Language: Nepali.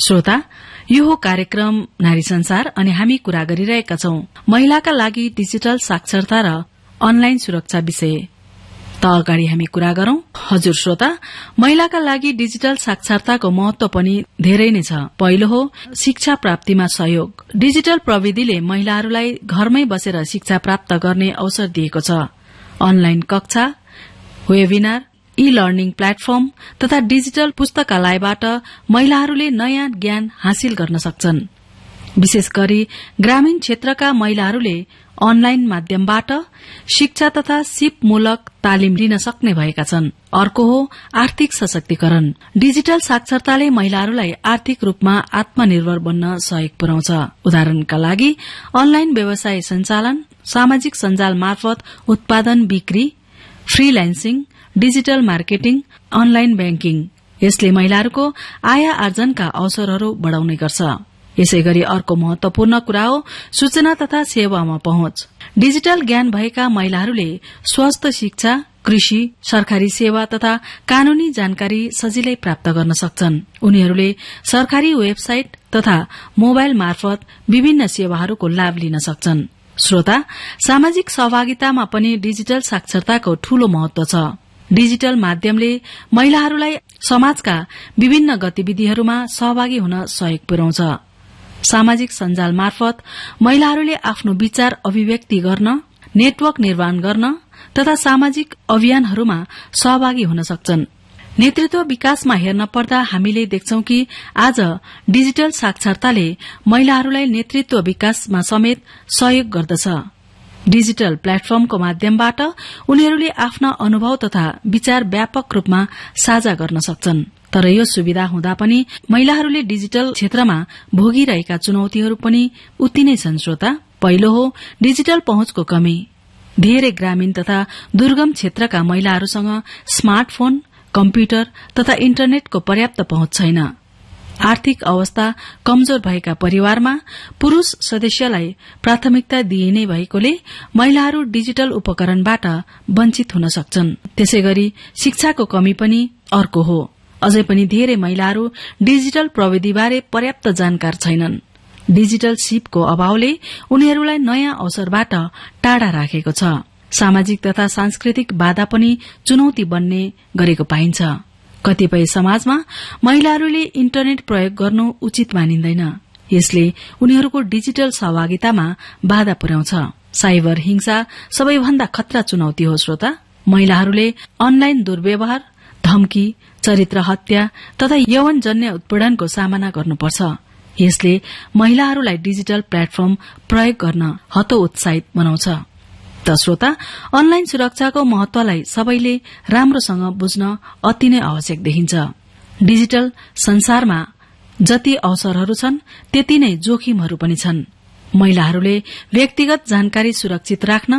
श्रोता, यो हो कार्यक्रम नारी संसार अनि हामी कुरा गरिरहेका छौं महिलाका लागि डिजिटल साक्षरता र अनलाइन सुरक्षा विषय। त अगाडि हामी कुरा गरौं। हजुर श्रोता, महिलाका लागि डिजिटल साक्षरताको महत्व पनि धेरै नै छ। पहिलो हो शिक्षा प्राप्तिमा सहयोग। डिजिटल प्रविधिले महिलाहरूलाई घरमै बसेर शिक्षा प्राप्त गर्ने अवसर दिएको छ। अनलाइन कक्षा, वेबिनार, ई लर्निङ प्लेटफर्म तथा डिजिटल पुस्तकालयबाट महिलाहरूले नयाँ ज्ञान हासिल गर्न सक्छन्। विशेष गरी ग्रामीण क्षेत्रका महिलाहरूले अनलाइन माध्यमबाट शिक्षा तथा सिपमूलक तालिम लिन सक्ने भएका छन्। अर्को हो आर्थिक सशक्तिकरण। डिजिटल साक्षरताले महिलाहरूलाई आर्थिक रूपमा आत्मनिर्भर बन्न सहयोग पुर्याउँछ। उदाहरणका लागि अनलाइन व्यवसाय सञ्चालन, सामाजिक सञ्जाल मार्फत उत्पादन बिक्री, फ्रीलान्सिङ, डिजिटल मार्केटिङ, अनलाइन ब्याङ्किङ। यसले महिलाहरूको आय आर्जनका अवसरहरू बढ़ाउने गर्छ। यसैगरी अर्को महत्वपूर्ण कुरा हो सूचना तथा सेवामा पहुँच। डिजिटल ज्ञान भएका महिलाहरूले स्वास्थ्य शिक्षा, कृषि, सरकारी सेवा तथा कानूनी जानकारी सजिलै प्राप्त गर्न सक्छन्। उनीहरूले सरकारी वेबसाइट तथा मोबाइल मार्फत विभिन्न सेवाहरूको लाभ लिन सक्छन्। श्रोता, सामाजिक सहभागितामा पनि डिजिटल साक्षरताको ठूलो महत्व छ। डिजिटल माध्यमले महिलाहरूलाई समाजका विभिन्न गतिविधिहरूमा सहभागी हुन सहयोग पुर्याउँछ। सामाजिक सञ्जाल मार्फत महिलाहरूले आफ्नो विचार अभिव्यक्ति गर्न, नेटवर्क निर्माण गर्न तथा सामाजिक अभियानहरूमा सहभागी हुन सक्छन्। नेतृत्व विकासमा हेर्न पर्दा हामीले देख्छौं कि आज डिजिटल साक्षरताले महिलाहरूलाई नेतृत्व विकासमा समेत सहयोग गर्दछ। डिजिटल प्लेटफर्मको माध्यमबाट उनीहरूले आफ्ना अनुभव तथा विचार व्यापक रूपमा साझा गर्न सक्छन्। तर यो सुविधा हुँदा पनि महिलाहरूले डिजिटल क्षेत्रमा भोगिरहेका चुनौतीहरू पनि उति नै छन्। श्रोता, पहिलो हो डिजिटल पहुँचको कमी। धेरै ग्रामीण तथा दुर्गम क्षेत्रका महिलाहरूसँग स्मार्टफोन, कम्प्युटर तथा इन्टरनेटको पर्याप्त पहुँच छैन। आर्थिक अवस्था कमजोर भएका परिवारमा पुरूष सदस्यलाई प्राथमिकता दिइने भएकोले महिलाहरू डिजिटल उपकरणबाट वञ्चित हुन सक्छन्। त्यसैगरी शिक्षाको कमी पनि अर्को हो। अझै पनि धेरै महिलाहरू डिजिटल प्रविधिबारे पर्याप्त जानकार छैनन्। डिजिटल सिपको अभावले उनीहरूलाई नयाँ अवसरबाट टाढा राखेको छ। सामाजिक तथा सांस्कृतिक बाधा पनि चुनौती बन्ने गरेको पाइन्छ। कतिपय समाजमा महिलाहरूले इन्टरनेट प्रयोग गर्नु उचित मानिन्दैन। यसले उनीहरूको डिजिटल सहभागितामा बाधा पुर्याउँछ। साइबर हिंसा सबैभन्दा खतरा चुनौती हो। श्रोता, महिलाहरूले अनलाइन दुर्व्यवहार, धम्की, चरित्र हत्या तथा यौनजन्य उत्पीड़नको सामना गर्नुपर्छ। यसले महिलाहरूलाई डिजिटल प्लेटफर्म प्रयोग गर्न हतोत्साहित बनाउँछ। त श्रोता, अनलाइन सुरक्षाको महत्वलाई सबैले राम्रोसँग बुझ्न अति नै आवश्यक देखिन्छ। डिजिटल संसारमा जति अवसरहरू छन् त्यति नै जोखिमहरू पनि छन्। महिलाहरूले व्यक्तिगत जानकारी सुरक्षित राख्न